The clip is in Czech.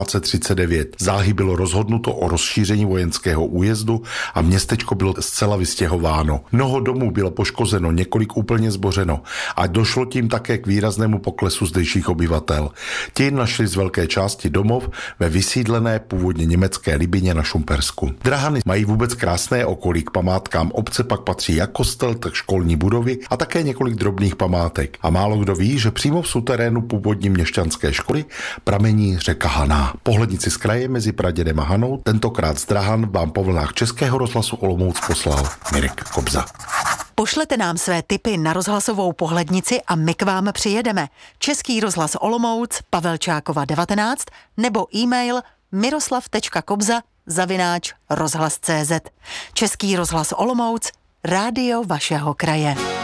1939. Záhy bylo rozhodnuto o rozšíření vojenského újezdu a městečko bylo zcela vystěhováno. Mnoho domů bylo poškozeno, několik úplně zbořeno a došlo tím také k výraznému poklesu zdejších obyvatel. Ti našli z velké části domov ve vysídlené původně německé Libině na Šumpersku. Drahany mají vůbec krásné okolí, k památkám obce pak patří jak kostel, tak školní budovy a také několik drobných památek. A málo kdo ví, že přímo v suterénu původní měšťanské školy pramení řeka Haná. Pohlednici z kraje mezi pradědem a Hanou, tentokrát z Drahan, vám po vlnách Českého rozhlasu Olomouc poslal Mirek Kobza. Pošlete nám své tipy na rozhlasovou pohlednici a my k vám přijedeme. Český rozhlas Olomouc, Pavelčákova 19 nebo e-mail miroslav.kobza@rozhlas.cz. Český rozhlas Olomouc, rádio vašeho kraje.